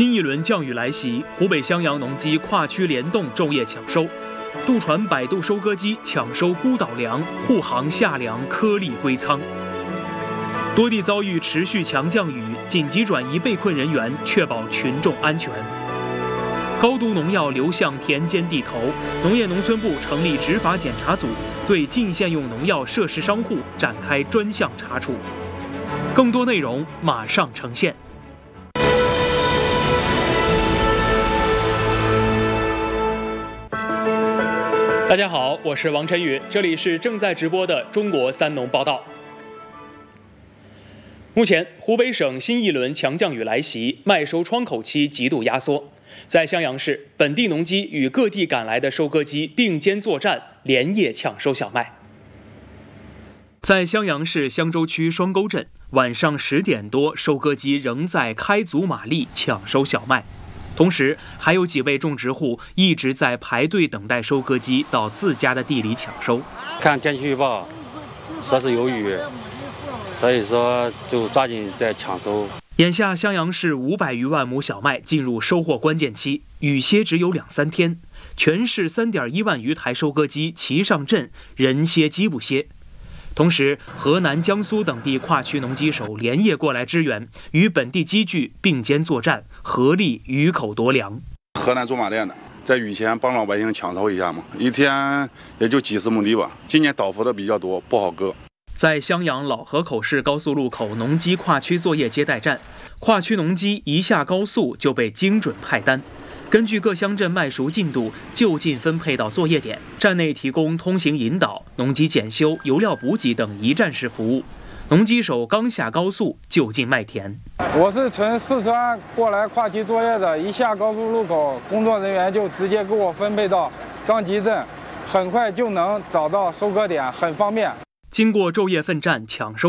新一轮降雨来袭，湖北襄阳农机跨区联动昼夜抢收，渡船摆渡收割机抢收孤岛粮，护航下粮颗粒归仓。多地遭遇持续强降雨，紧急转移被困人员，确保群众安全。高毒农药流向田间地头，农业农村部成立执法检查组，对禁限用农药涉事商户展开专项查处。更多内容马上呈现。大家好，我是王晨宇，这里是正在直播的中国三农报道。目前，湖北省新一轮强降雨来袭，麦收窗口期极度压缩。在襄阳市，本地农机与各地赶来的收割机并肩作战，连夜抢收小麦。在襄阳市襄州区双沟镇，晚上10点多，收割机仍在开足马力抢收小麦。同时，还有几位种植户一直在排队等待收割机到自家的地里抢收。 看天气预报，说是有雨，所以说就抓紧在抢收。 眼下，襄阳市500余万亩小麦进入收获关键期，雨歇只有2-3天，全市3.1万余台收割机齐上阵，人歇机不歇。同时，河南、江苏等地跨区农机手连夜过来支援，与本地机具并肩作战，合力鱼口夺粮。 河南驻马店的在雨前帮老百姓抢收一下嘛，一天也就几十亩地吧。今年倒伏的比较多，不好割。 在襄阳老河口市高速路口农机跨区作业接待站，跨区农机一下高速就被精准派单。根据各乡镇麦熟进度，就近分配到作业点，站内提供通行引导、农机检修、油料补给等一站式服务。农机手刚下高速就近麦田。 我是从四川过来跨区作业的，一下高速路口，工作人员就直接给我分配到张集镇，很快就能找到收割点，很方便。 经过昼夜奋战抢收